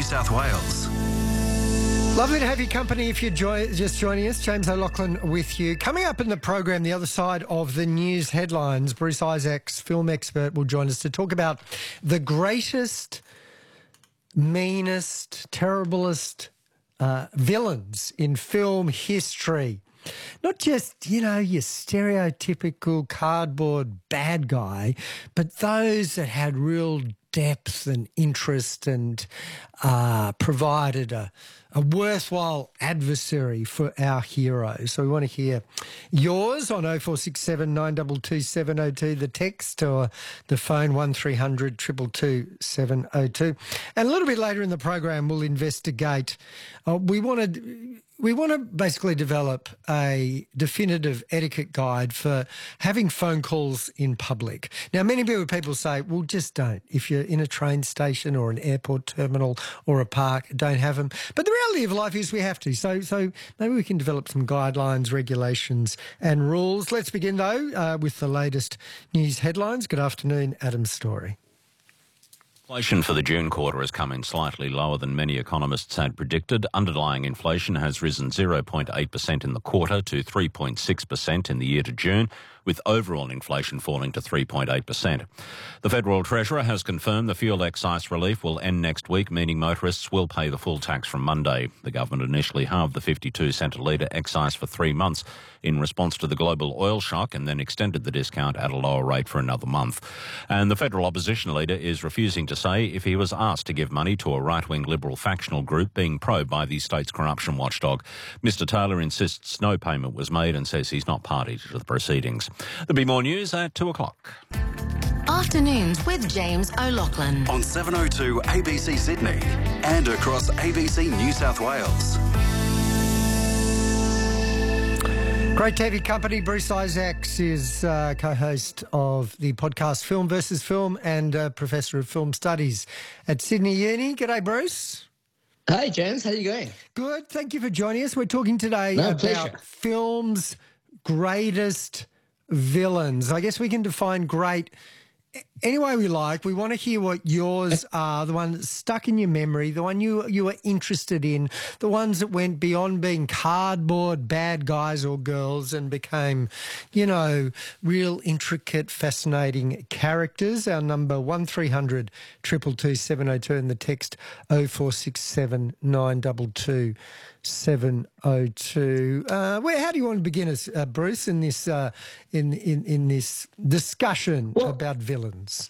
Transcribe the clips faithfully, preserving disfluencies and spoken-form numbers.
South Wales. Lovely to have your company if you're joy- just joining us. James O'Loughlin with you. Coming up in the program, the other side of the news headlines, Bruce Isaacs, film expert, will join us to talk about the greatest, meanest, terriblest uh, villains in film history. Not just, you know, your stereotypical cardboard bad guy, but those that had real depth and interest and uh, provided a, a worthwhile adversary for our heroes. So we want to hear yours on oh four six seven, nine two two, seven oh two, the text, or the phone one three hundred, two two two, seven oh two. And a little bit later in the program, we'll investigate. Uh, we want to... We want to basically develop a definitive etiquette guide for having phone calls in public. Now, many people say, well, just don't. If you're in a train station or an airport terminal or a park, don't have them. But the reality of life is we have to. So so maybe we can develop some guidelines, regulations and rules. Let's begin, though, uh, with the latest news headlines. Good afternoon, Adam Story. Inflation for the June quarter has come in slightly lower than many economists had predicted. Underlying inflation has risen zero point eight percent in the quarter to three point six percent in the year to June, with overall inflation falling to three point eight percent. The Federal Treasurer has confirmed the fuel excise relief will end next week, meaning motorists will pay the full tax from Monday. The government initially halved the fifty-two cent a litre excise for three months in response to the global oil shock, and then extended the discount at a lower rate for another month. And the federal opposition leader is refusing to say if he was asked to give money to a right-wing Liberal factional group being probed by the state's corruption watchdog. Mister Taylor insists no payment was made and says he's not party to the proceedings. There'll be more news at two o'clock. Afternoons with James O'Loughlin. On seven oh two A B C Sydney and across A B C New South Wales. Great to have your company. Bruce Isaacs is uh, co-host of the podcast Film versus Film and uh, Professor of Film Studies at Sydney Uni. G'day, Bruce. Hi, James. How are you going? Good. Thank you for joining us. We're talking today No, about pleasure. film's greatest villains. I guess we can define great any way we like. We want to hear what yours are, the one that's stuck in your memory, the one you you were interested in, the ones that went beyond being cardboard bad guys or girls and became, you know, real intricate, fascinating characters. Our number one three hundred, two two two, seven oh two and the text oh four six seven, nine two two, seven oh two. Uh, where? How do you want to begin us, uh, Bruce, in this uh, in in in this discussion Well, about villains?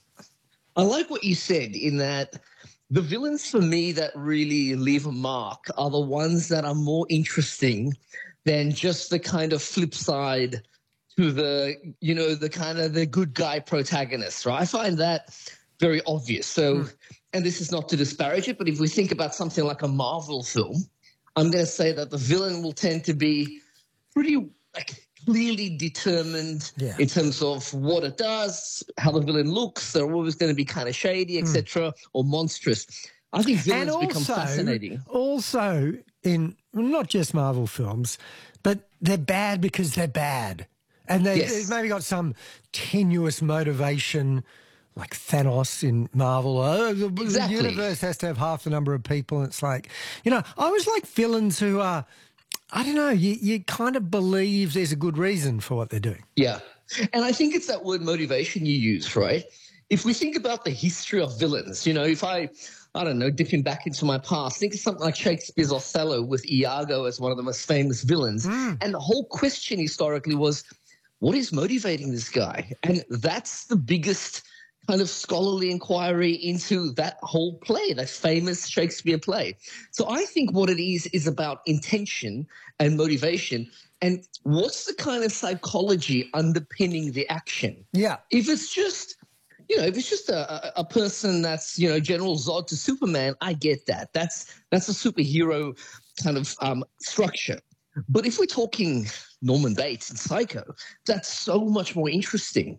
I like what you said in that the villains for me that really leave a mark are the ones that are more interesting than just the kind of flip side to the, you know, the kind of the good guy protagonist, right? I find that very obvious. So, mm. and this is not to disparage it, but if we think about something like a Marvel film, I'm going to say that the villain will tend to be pretty like clearly determined yeah. in terms of what it does, how the villain looks. They're always going to be kind of shady, et cetera, mm. or monstrous. I think villains and also, become fascinating. Also, in not just Marvel films, but they're bad because they're bad, and they, Yes. they've maybe got some tenuous motivation. Like Thanos in Marvel. Oh, the, Exactly. the universe has to have half the number of people. And it's like, you know, I always like villains who are, I don't know, you, you kind of believe there's a good reason for what they're doing. Yeah. And I think it's that word motivation you use, right? If we think about the history of villains, you know, if I, I don't know, dipping back into my past, think of something like Shakespeare's Othello with Iago as one of the most famous villains. Mm. And the whole question historically was, what is motivating this guy? And that's the biggest kind of scholarly inquiry into that whole play, that famous Shakespeare play. So I think what it is is about intention and motivation and what's the kind of psychology underpinning the action. Yeah. If it's just, you know, if it's just a, a person that's, you know, General Zod to Superman, I get that. That's that's a superhero kind of um, structure. But if we're talking Norman Bates and Psycho, that's so much more interesting.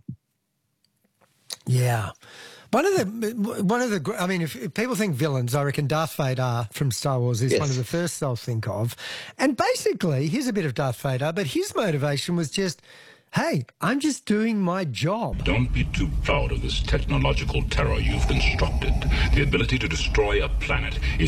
Yeah. One of the, one of the, I mean, if, if people think villains, I reckon Darth Vader from Star Wars is Yes. one of the first I'll think of. And basically, here's a bit of Darth Vader, but his motivation was just, hey, I'm just doing my job. Don't be too proud of this technological terror you've constructed. The ability to destroy a planet is